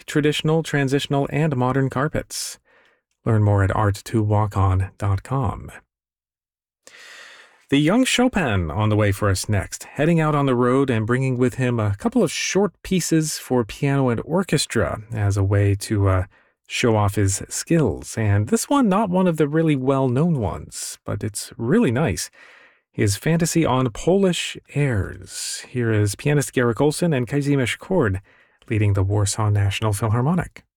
traditional, transitional, and modern carpets. Learn more at art2walkon.com. The young Chopin on the way for us next, heading out on the road and bringing with him a couple of short pieces for piano and orchestra as a way to show off his skills. And this one, not one of the really well-known ones, but it's really nice. His Fantasy on Polish Airs. Here is pianist Garrick Olson and Kazimierz Kord leading the Warsaw National Philharmonic.